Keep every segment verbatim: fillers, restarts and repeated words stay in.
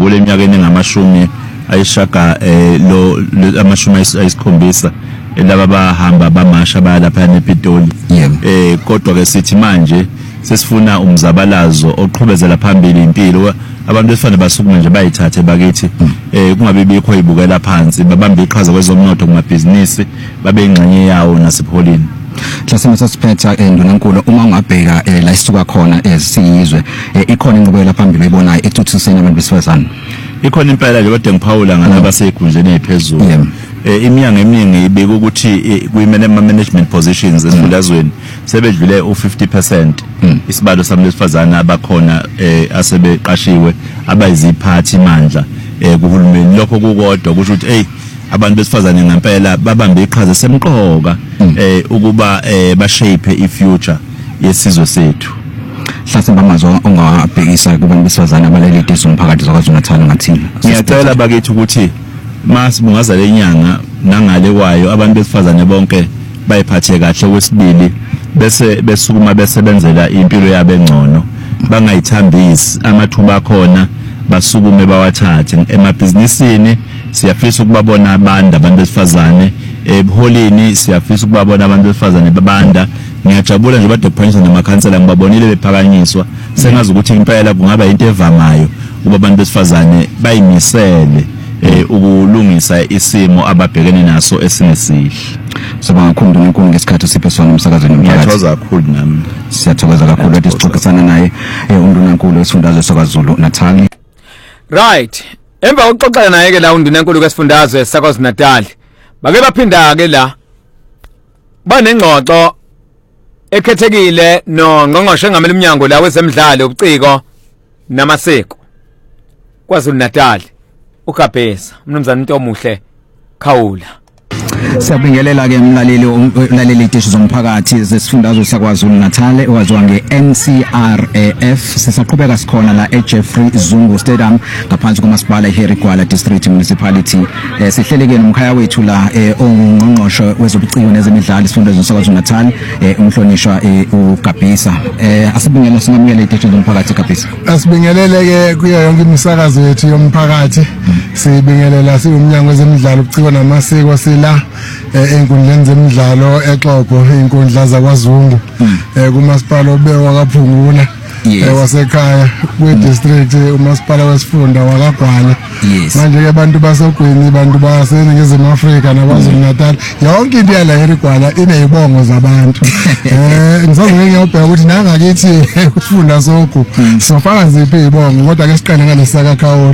ngijabule eminyakeni engamashumi ayishaka eh lo amashumi ayisikhombisa laba bahamba bamasha baya lapha ePitoli eh kodwa ke sithi manje sesifuna umzabalazo oqhubezela phambili impilo abantu besifana basukume nje bayithathe bakithi eh kungabe bikho ibukela phansi babambe iqhaza kwezomnotho kumabhizinisi babe ingxenye yawo nasepholini. Hlasema sasiphetha endunankulu uma ungabheka la isisuka khona ezisizwe ikhona inqubekela phambili eyibonayo ethuthuseni abantu besifazana. Ikhona impela nje kodwa ngiphawula ngalaba sekhunjeni eziphezulu eh iminyaka eminingi ibeka ukuthi kwi-management positions esifundazweni sebedlule u fifty percent isibalo sabesifazana abakhona eh asebeqashiwe abayiziphathi mandla eh kuhulumeni. Lokho kukodwa kusho ukuthi hey abantu besifazane ngempela babambe iqhaza semqoka eh ukuba eh bashape ifuture yesizwe sethu. Hlasimba amazwi ongabhekisa kubantu besifazane abalelide somphakathi zaKwaZulu-Natal ngathini. Ngiyacela bakithi ukuthi masibungaza lenyanga nangale kwayo abantu besifazane bonke bayiphathe kahle kwesibili bese besukuma besebenzela impilo yabo engcono bangayithambisi amathuba akhona basukume bawathathe emabhizinisini. Siyafisa ukubabona abantu abantu besifazane ebuholini, siyafisa ukubabona abantu besifazane babanda. Ngiyajabula nje bade phansi namakhansela ngibabonile bephakanyiswa sengazi ukuthi impela kungaba into evamayo ukuba abantu besifazane bayimisele eh ukulungisa isimo ababhekene naso esingesihle. Sabanga kakhulu uNkulunkulu ngesikhathi siphe sona umsakazweni umphakathi. Ngiyathokoza kakhulu nami. Siyathokoza kakhulu ukuthi sixoxisana naye uNdunankulu esifundazwe saKwaZulu-Natal. Right. Emva kokuxoxana naye ke la uNdunankulu kwesifundazwe saKwaZulu-Natal. Bake baphinda ke la banengxoxo ekhethekile no ngqongqoshe ngamele umnyango la wezemidlalo ubuciko namasiko KwaZulu-Natal uGabhesa umnumzana Ntomuhle Khawula. Siyabingelela ke umlaleli umlaleli iteshi zomphakathi zesifundazwe saKwaZulu-Natal owaziwa nge-N C R A F. Sisaqhubeka sikhona la eJeffrey Zungu Stadium ngaphansi komasipala eHarry Gwala District Municipality. Eh sihleleke nomkhaya wethu la ongqongqoshe wezobuciko nezemidlalo isifundazwe saKwaZulu-Natal umhlonishwa uGabhesa. Eh asibingelela singamukela iteshi zomphakathi Gabhesa. Asibingelele ke kuyo yonke imisakazo yethu yomphakathi. Sibingelela siumnyango wezemidlalo ubuciko namasiko sila enkundleni zemidlalo eXhobo inkundla zaKwaZungu eh kumasipala obekwa kaPhungula wasekhaya kwe-district umasipala wesifunda waKagwala. Manje ke abantu basogwini abantu baseNingizimu Afrika naKwaZulu-Natal yonke into yala eRigwala inezibongo zabantu. Eh ngizoke ngiyobheka ukuthi nangakithi ukufunda sokho sofaka nziphi izibongo kodwa ke siqale ngalesaka Khawula.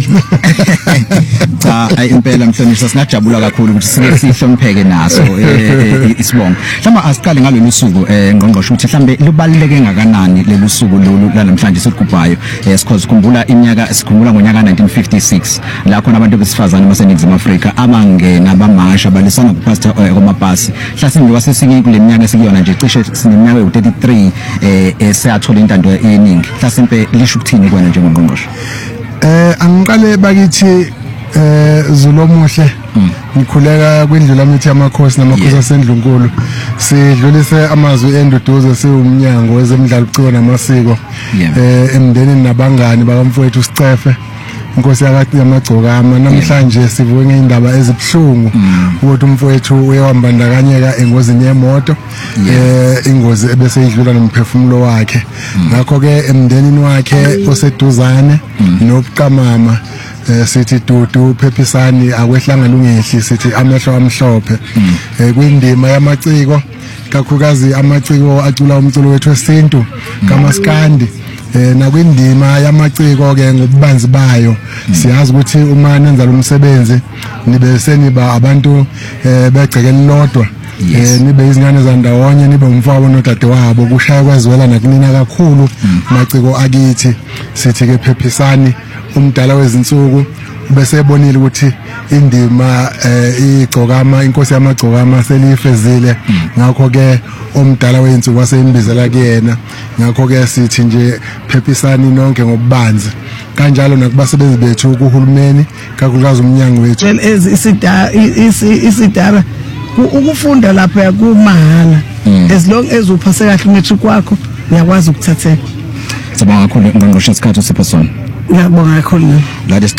Cha impela mhlonishwa singajabula kakhulu ukuthi sike sihlonipheke naso isibongo. Hlamba asiqale ngalolu suku ngqongqoshe ukuthi mhlambe lubaluleke ngakanani lolu suku lolu namhlanje sikubhayo esikhoze kukhumbula iminyaka sikhumbula ngonyaka nineteen fifty-six la khona abantu besifazane baseNingizimu Afrika abangena bamasha balisana kupasta kwamabhasi. Hlasimbe wasesiki kule minyaka sikuyona nje cishe sineminyaka u thirty-three eh esiyathola intando eningi. Hlasimbe lisho ukuthini kwena njengongqongqoshe? Eh angiqale bakithi eh Zulomuhle ngikhuleka kwindlu lamithi yamakhosi namakhosi aseNdlunkulu sidlulise amazwi enduduzo siwumnyango wezemidlalo ubuciko namasiko eh emndenini nabangani bakamfowethu uSicefe inkosi yakade yamagcokama. Namhlanje sivuke ngeindaba ezibhlungu ukuthi umfowethu uyawambandakanyeka engozini yemoto eh ingozi ebese idlula nomphefumulo wakhe. Ngakho ke emndenini wakhe oseduzane nobuqamama eh sithi dudu Phephisani akwehlanga ungehli sithi amehlo amhlophe eh kwindima yamaciko kakhulukazi amaciko acula umculo wethu wesintu kaMaskandi eh nakwindima yamaciko ke ngobubanzi bayo siyazi ukuthi uma nenza lo msebenzi nibe seniba abantu eh begcekeni lodwa eh nibe izingane zandawonye nibe umfowabo nodade wabo kushaya kwezwela nakunina kakhulu maciko akithi sithi ke Phephisani umdala wezinsuku bese ebonile ukuthi indima igcokama inkosi yamagcokama selifezile. Ngakho ke omdala weinsuku waseyimbizela kuyena. Ngakho ke sithi nje Phephisani nonke ngobubanzi kanjalo nakubasebenzi bethu kuhulumeni kakhulukazi umnyango wethu. Isidara isidara ukufunda lapha kumahala as long as uphase kahle umetric wakho uyakwazi ukuthatheka. Sabanga kakhulu ngqongqoshe isikhathi usipha sona. Ngiyabonga kakhulu.